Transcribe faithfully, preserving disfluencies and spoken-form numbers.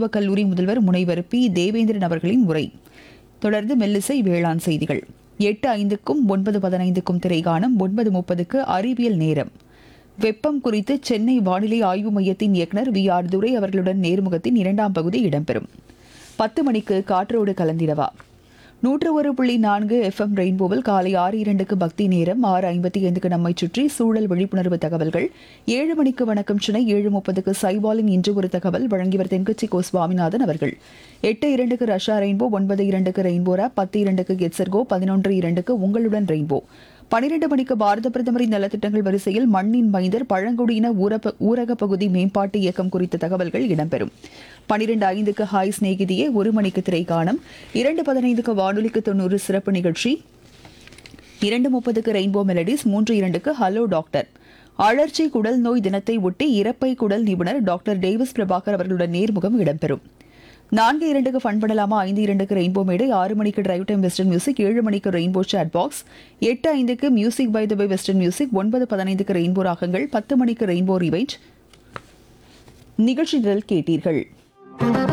மருத்துவக் கல்லூரி முதல்வர் முனைவர் பி தேவேந்திரன் அவர்களின் உரை. தொடர்ந்து மெல்லிசை வேளாண் செய்திகள். எட்டு ஐந்துக்கும் ஒன்பது பதினைந்துக்கும் திரைகாணம். ஒன்பது முப்பதுக்கு அறிவியல் நேரம். வெப்பம் குறித்து சென்னை வானிலை ஆய்வு மையத்தின் இயக்குநர் வி ஆர் துரை அவர்களுடன் நேர்முகத்தின் இரண்டாம் பகுதி இடம்பெறும். பத்து மணிக்கு காற்றோடு கலந்திடவா. நூற்று ஒரு புள்ளி நான்கு எஃப் எம் ரெயின்போவில் காலை ஆறு இரண்டுக்கு பக்தி நேரம். ஆறு ஐம்பத்தி ஐந்துக்கு நம்மை சுற்றி சூழல் விழிப்புணர்வு தகவல்கள். ஏழு மணிக்கு வணக்கம் சென்னை. ஏழு முப்பதுக்கு சைபாலின் இன்று ஒரு தகவல். வழங்கியவர் தென்கட்சி கோ சுவாமிநாதன் அவர்கள். எட்டு இரண்டுக்கு ரஷ்யா ரெயின்போ. ஒன்பது இரண்டுக்கு ரெயின்போ ரேப். பத்து இரண்டுக்கு கெட்சர்கோ. பதினொன்று இரண்டுக்கு உங்களுடன் ரெயின்போ. பனிரெண்டு மணிக்கு பாரத பிரதமரின் நலத்திட்டங்கள் வரிசையில் மண்ணின் மைந்தர் பழங்குடியின ஊரக பகுதி மேம்பாட்டு இயக்கம் குறித்த தகவல்கள் இடம்பெறும். பனிரெண்டு ஐந்துக்கு ஹாய் ஸ்நேகிதியே. ஒரு மணிக்கு திரைக்காணம். இரண்டு பதினைந்துக்கு வானொலிக்கு தொண்ணூறு சிறப்பு நிகழ்ச்சி. இரண்டு முப்பதுக்கு ரெயின்போ மெலடிஸ். மூன்று இரண்டுக்கு ஹலோ டாக்டர். அழற்சி குடல் நோய் தினத்தை ஒட்டி இறப்பை குடல் நிபுணர் டாக்டர் டேவிஸ் பிரபாகர் அவர்களுடன் நேர்முகம் இடம்பெறும். நான்கு இரண்டுக்கு ஃபன் பண்ணலாமா. ஐந்து இரண்டுக்கு ரெயின்போ மேடை. ஆறு மணிக்கு டிரைவ் டைம் வெஸ்டர்ன் மியூசிக். ஏழு மணிக்கு ரெயின்போ சாட் பாக்ஸ். எட்டு ஐந்துக்கு music by the by western music. ஒன்பது பதினைந்துக்கு ரெயின்போ ராகங்கள். பத்து மணிக்கு ரெயின்போ ரிவைண்ட் நிகழ்ச்சி நிரல் கேட்டீர்கள்.